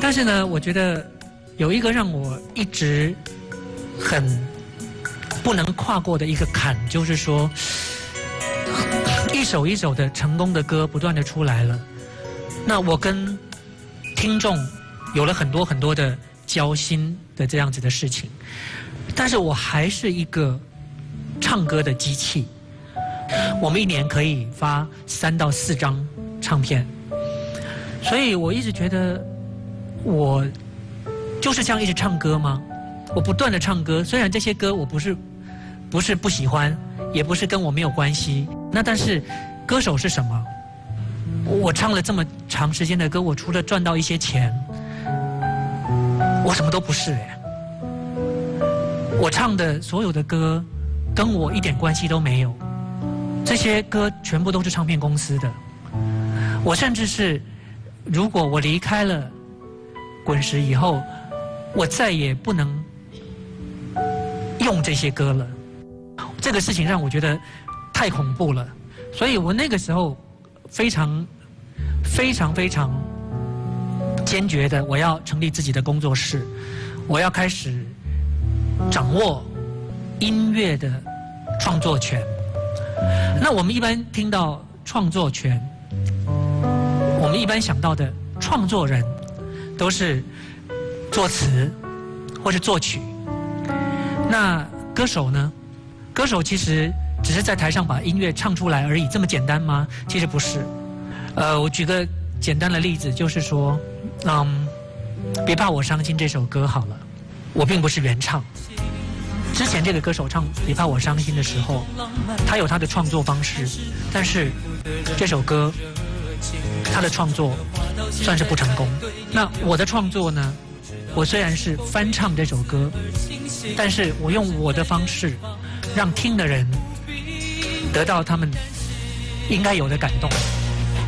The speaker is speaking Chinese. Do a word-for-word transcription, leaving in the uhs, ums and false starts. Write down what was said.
但是呢，我觉得有一个让我一直很不能跨过的一个坎，就是说，一首一首的成功的歌不断的出来了，那我跟听众有了很多很多的交心的这样子的事情，但是我还是一个唱歌的机器。我们一年可以发三到四张唱片，所以我一直觉得我就是这样一直唱歌吗？我不断的唱歌，虽然这些歌我不是不是不喜欢，也不是跟我没有关系，那但是歌手是什么？我唱了这么长时间的歌，我除了赚到一些钱，我什么都不是耶。我唱的所有的歌跟我一点关系都没有，这些歌全部都是唱片公司的。我甚至是，如果我离开了滚石以后，我再也不能用这些歌了。这个事情让我觉得太恐怖了，所以我那个时候非常非常非常坚决的，我要成立自己的工作室，我要开始掌握音乐的创作权。那我们一般听到创作权，我们一般想到的创作人都是作词或是作曲。那歌手呢？歌手其实只是在台上把音乐唱出来而已，这么简单吗？其实不是。呃，我举个简单的例子，就是说，嗯，别怕我伤心这首歌好了，我并不是原唱。之前这个歌手唱《别怕我伤心》的时候，他有他的创作方式，但是这首歌他的创作算是不成功。那我的创作呢？我虽然是翻唱这首歌，但是我用我的方式，让听的人得到他们应该有的感动。